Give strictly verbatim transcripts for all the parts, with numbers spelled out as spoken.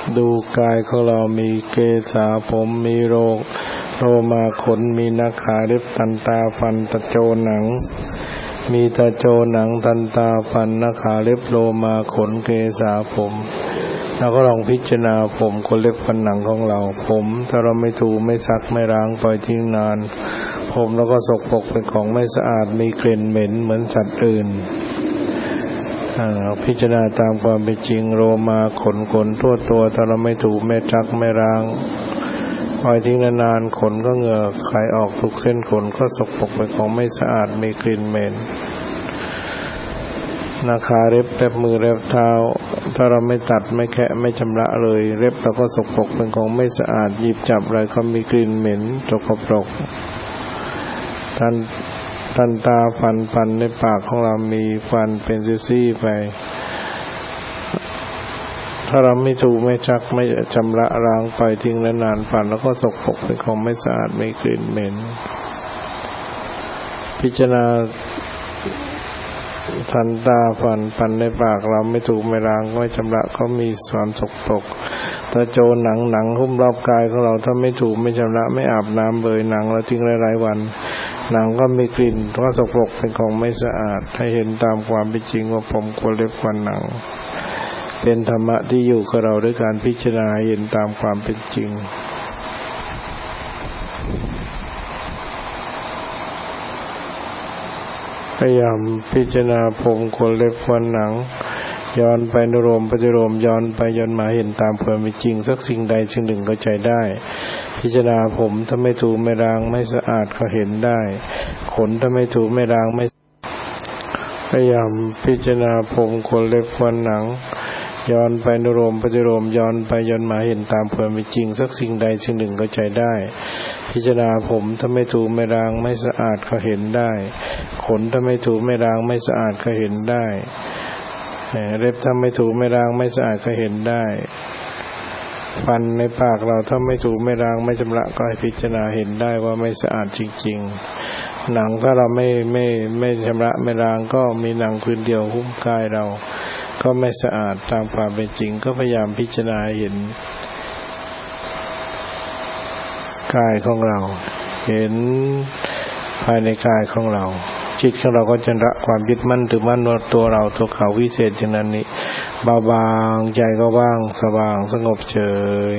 ดูกายของเรามีเกศาผมมีโรคโลมาขนมีหน้าขาเล็บตันตาฟันตะโจหนังมีตะโจหนังตันตาฟันหน้าขาเล็บโลมาขนเกศาผมแล้วก็ลองพิจารณาผมขนเล็บฟันหนังของเราผมถ้าเราไม่ถูไม่ซักไม่ล้างปล่อยทิ้งนานผมแล้วก็สกปรกเป็นของไม่สะอาดมีกลิ่นเหม็นเหมือนสัตว์อื่นพิจารณาตามความเป็นจริงโลมาขนขนทั่วตัวถ้าเราไม่ถูไม่ซักไม่ล้างปล่อยทิ้งนานๆขนก็เหงื่อคายออกทุกเส้นขนก็สกปรกเป็นของไม่สะอาดมีกลิ่นเหม็นหน้าขาเล็บเล็บมือเล็บเท้าถ้าเราไม่ตัดไม่แคะไม่ชำระเลยเล็บเราก็สกปรกเป็นของไม่สะอาดหยิบจับอะไรก็มีกลิ่นเหม็นสกปรกทันทันตาฟันฟันในปากของเรามีฟันเป็นซี่ๆไปถ้าเราไม่ถูไม่ซักไม่ชำระล้างไปทิ้งนานๆฟันแล้วก็สกปรกเป็นของไม่สะอาดมีกลิ่นเหม็นพิจารณาทันตาฟันฟันในปากเราไม่ถูไม่ล้างไม่ชำระก็มีความสกปรกตะโจหนังหนังหุ้มรอบกายของเราถ้าไม่ถูไม่ชำระไม่อาบน้ำเลยหนังเราทิ้งหลายๆวันหนังก็มีกลิ่นเพราะสกปรกเป็นของไม่สะอาดให้เห็นตามความเป็นจริงว่าผมขนเล็บฟันหนังเป็นธรรมะที่อยู่กับเราด้วยการพิจารณาเห็นตามความเป็นจริงพยายามพิจารณาผมขนเล็บฟันหนังย้อนไปนโรมปฏิโรมย้อนไปย้อนมาเห็นตามความเป็นจริงสักสิ่งใดสิ่งหนึ่งก็ใจได้พิจารณาผมถ้าไม่ถูไม่ล้างไม่สะอาดก็เห็นได้ขนถ้าไม่ถูไม่ล้างไม่พยายามพิจารณาผมขนเล็บฟันหนังย้อนไปนโรมปฏิโรมย้อนไปย้อนมาเห็นตามความเป็นจริงสักสิ่งใดสิ่งหนึ่งก็ใจได้พิจารณาผมถ้าไม่ถูไม่ล้างไม่สะอาดก็เห็นได้ขนถ้าไม่ถูไม่ล้างไม่สะอาดก็เห็นได้เล็บถ้าไม่ถูไม่ล้างไม่สะอาดก็เห็นได้ฟันในปากเราถ้าไม่ถูไม่ล้างไม่ชำระก็ให้พิจารณาเห็นได้ว่าไม่สะอาดจริงๆหนังถ้าเราไม่ไม่ไม่ชำระไม่ล้างก็มีหนังพื้นเดียวหุ้มกายเราก็ไม่สะอาดตามความเป็นจริงก็พยายามพิจารณาเห็นกายของเราเห็นภายในกายของเราจิตของเราก็จะละความยึดมั่นถือมั่นว่าตัวเราตัวเขาวิเศษอย่างนั้นนี้เบาบางใจก็ว่างสว่างสงบเฉย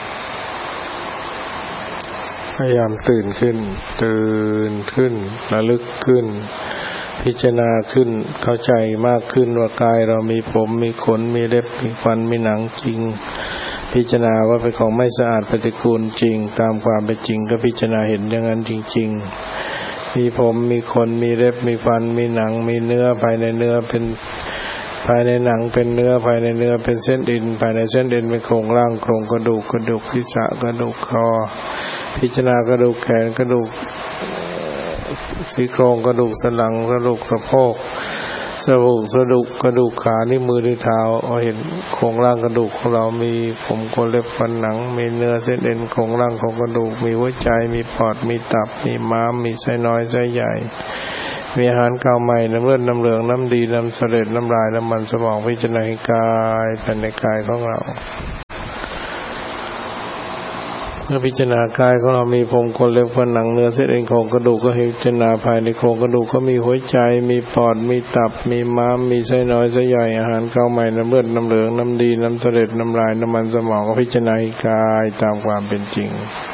พยายามตื่นขึ้นตื่นขึ้นระลึกขึ้นพิจารณาขึ้นเข้าใจมากขึ้นว่ากายเรามีผมมีขนมีเล็บมีฟันมีหนังจริงพิจารณาว่าเป็นของไม่สะอาดปฏิกูลจริงตามความเป็นจริงก็พิจารณาเห็นอย่างนั้นจริงๆมีผมมีขนมีเล็บมีฟันมีหนังมีเนื้อภายในเนื้อเป็นภายในหนังเป็นเนื้อภายในเนื้อเป็นเส้นเอ็นภายในเส้นเอ็นเป็นโครงร่างโครงกระดูกกระดูกศีรษะกระดูกคอพิจารณากระดูกแขนกระดูกซี่โครงกระดูกสันหลังกระดูกสะโพกสะโพกสะดุกกระดูกขานิ้วมือนิ้วเท้าเอาเห็นโครงร่างกระดูกของเรามีผมขนเล็บฟันหนังมีเนื้อเส้นเอ็นโครงร่างของกระดูกมีหัวใจมีปอดมีตับมีม้ามมีไส้น้อยไส้ใหญ่มีอาหารเก่าใหม่น้ำเลือดน้ำเหลืองน้ำดีน้ำเสลดน้ำลายน้ำมันสมองพิจารณากายภายในกายของเราเมื่อพิจารณากายของเรามีผมขนเล็บฟันหนังเนื้อเส้นเอ็นโครงกระดูกก็ให้พิจารณาภายในโครงกระดูกก็มีหัวใจมีปอดมีตับมีม้ามมีไส้น้อยไส้ใหญ่อาหารเก่าใหม่น้ำเลือดน้ำเหลืองน้ำดีน้ำเสลดน้ำลายน้ำมันสมองก็พิจารณากายตามความเป็นจริง